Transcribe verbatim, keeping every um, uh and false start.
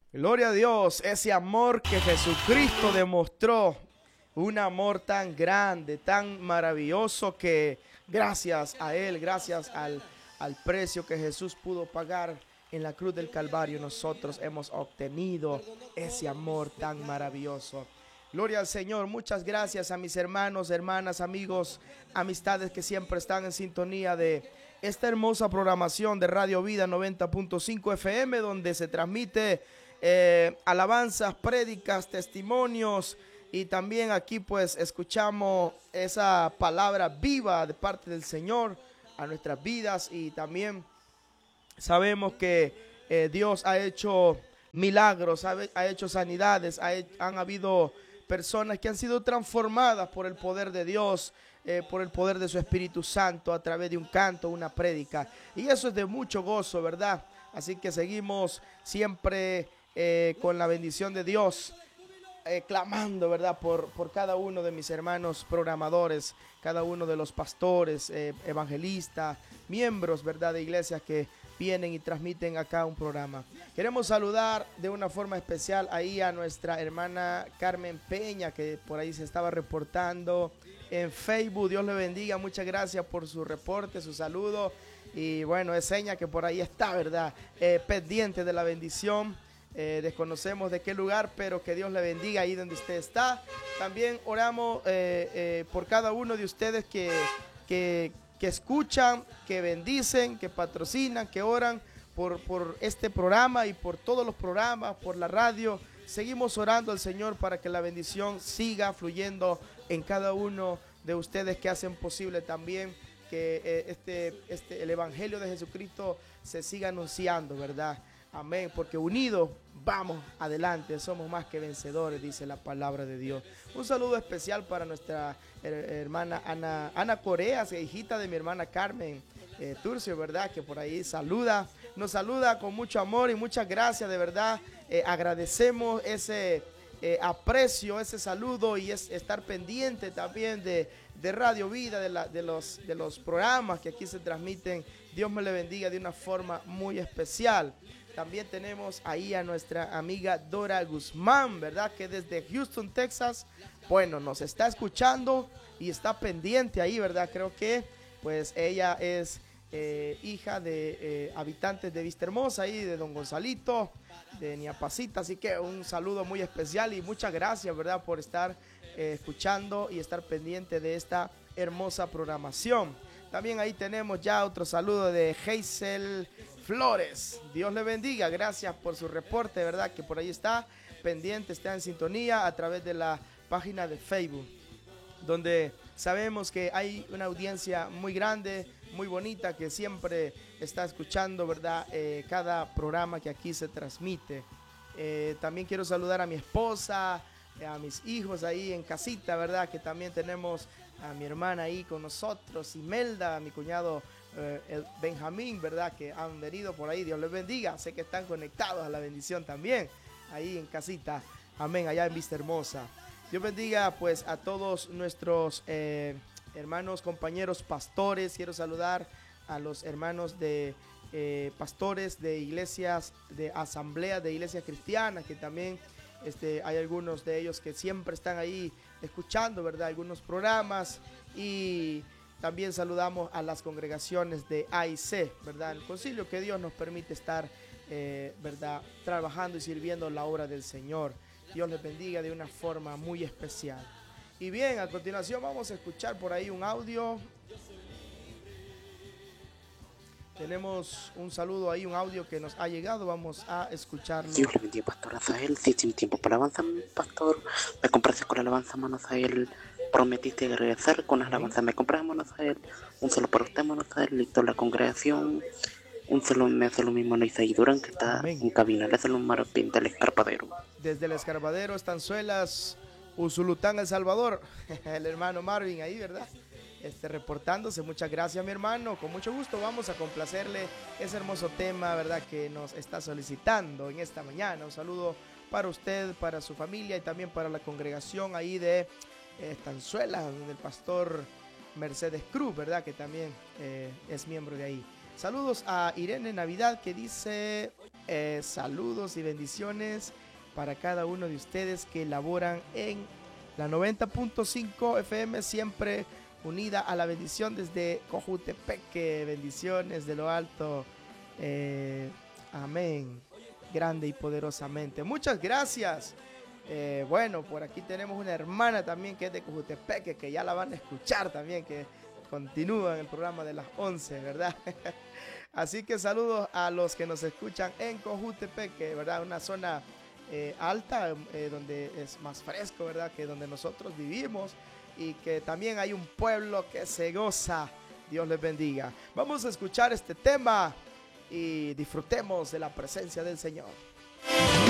Gloria a Dios, ese amor que Jesucristo demostró, un amor tan grande, tan maravilloso que gracias a Él, gracias al, al precio que Jesús pudo pagar en la cruz del Calvario, nosotros hemos obtenido ese amor tan maravilloso. Gloria al Señor, muchas gracias a mis hermanos, hermanas, amigos, amistades que siempre están en sintonía de esta hermosa programación de Radio Vida noventa punto cinco F M, donde se transmite eh, alabanzas, prédicas, testimonios, y también aquí pues escuchamos esa palabra viva de parte del Señor a nuestras vidas, y también sabemos que eh, Dios ha hecho milagros, ha, ha hecho sanidades, ha, han habido personas que han sido transformadas por el poder de Dios, eh, por el poder de su Espíritu Santo a través de un canto, una prédica, y eso es de mucho gozo, ¿verdad? Así que seguimos siempre eh, con la bendición de Dios, eh, clamando, ¿verdad? Por, por cada uno de mis hermanos programadores, cada uno de los pastores, eh, evangelistas, miembros, ¿verdad? De iglesias que vienen y transmiten acá un programa. Queremos saludar de una forma especial ahí a nuestra hermana Carmen Peña, que por ahí se estaba reportando en Facebook. Dios le bendiga, muchas gracias por su reporte, su saludo. Y bueno, es seña que por ahí está, ¿verdad? Eh, pendiente de la bendición. Eh, desconocemos de qué lugar, pero que Dios le bendiga ahí donde usted está. También oramos eh, eh, por cada uno de ustedes que, que, que escuchan, que bendicen, que patrocinan, que oran por, por este programa y por todos los programas, por la radio. Seguimos orando al Señor para que la bendición siga fluyendo en cada uno de ustedes que hacen posible también que eh, este, este, el Evangelio de Jesucristo se siga anunciando, ¿verdad? Amén, porque unidos vamos adelante, somos más que vencedores, dice la palabra de Dios. Un saludo especial para nuestra hermana Ana, Ana Corea, hijita de mi hermana Carmen eh, Turcio, ¿verdad? Que por ahí saluda, nos saluda con mucho amor y muchas gracias, de verdad. Eh, agradecemos ese eh, aprecio, ese saludo, y es estar pendiente también de, de Radio Vida, de, la, de, los, de los programas que aquí se transmiten. Dios me le bendiga de una forma muy especial. También tenemos ahí a nuestra amiga Dora Guzmán, ¿verdad? Que desde Houston, Texas, bueno, nos está escuchando y está pendiente ahí, ¿verdad? Creo que pues ella es eh, hija de eh, habitantes de Vista Hermosa, ahí de Don Gonzalito, de Niapacita. Así que un saludo muy especial y muchas gracias, ¿verdad? Por estar eh, escuchando y estar pendiente de esta hermosa programación. También ahí tenemos ya otro saludo de Hazel Flores. Dios le bendiga, gracias por su reporte, ¿verdad? Que por ahí está pendiente, está en sintonía a través de la página de Facebook, donde sabemos que hay una audiencia muy grande, muy bonita, que siempre está escuchando, ¿verdad? Eh, cada programa que aquí se transmite. Eh, también quiero saludar a mi esposa, a mis hijos ahí en casita, ¿verdad? Que también tenemos a mi hermana ahí con nosotros, Imelda, a mi cuñado eh, Benjamín, ¿verdad? Que han venido por ahí. Dios les bendiga. Sé que están conectados a la bendición también ahí en casita. Amén, allá en Vista Hermosa. Dios bendiga pues a todos nuestros eh, hermanos, compañeros, pastores. Quiero saludar a los hermanos de eh, pastores de iglesias, de asambleas, de iglesias cristianas, que también Este, hay algunos de ellos que siempre están ahí escuchando, ¿verdad? Algunos programas. Y también saludamos a las congregaciones de A I C, ¿verdad? El concilio que Dios nos permite estar, eh, ¿verdad? Trabajando y sirviendo la obra del Señor. Dios les bendiga de una forma muy especial. Y bien, a continuación vamos a escuchar por ahí un audio. Tenemos un saludo ahí, un audio que nos ha llegado, vamos a escucharlo. Dios le bendiga, Pastor Azael. Si tiene tiempo para alabanza, Pastor, me compraste con la alabanza, hermano Azael. Prometiste regresar con las alabanzas, me compras, hermano Azael. Un solo para usted, hermano Azael, listo la congregación. Un solo me hace lo mismo, hermano Isaí Durán, que está Amén. En cabina. Le hace un marapín del Escarpadero. Desde el Escarpadero, Estanzuelas, Usulután, El Salvador. El hermano Marvin ahí, ¿verdad? Este, reportándose. Muchas gracias, mi hermano, con mucho gusto vamos a complacerle ese hermoso tema, ¿verdad? Que nos está solicitando en esta mañana. Un saludo para usted, para su familia y también para la congregación ahí de Estanzuelas, del pastor Mercedes Cruz, ¿verdad? Que también eh, es miembro de ahí. Saludos a Irene Navidad, que dice eh, saludos y bendiciones para cada uno de ustedes que laboran en la noventa punto cinco F M, siempre unida a la bendición desde Cojutepeque. Bendiciones de lo alto. Eh, amén. Grande y poderosamente. Muchas gracias. Eh, bueno, por aquí tenemos una hermana también que es de Cojutepeque, que ya la van a escuchar también, que continúa en el programa de las once, ¿verdad? Así que saludos a los que nos escuchan en Cojutepeque, ¿verdad? Una zona eh, alta, eh, donde es más fresco, ¿verdad? Que donde nosotros vivimos, y que también hay un pueblo que se goza. Dios les bendiga. Vamos a escuchar este tema y disfrutemos de la presencia del Señor.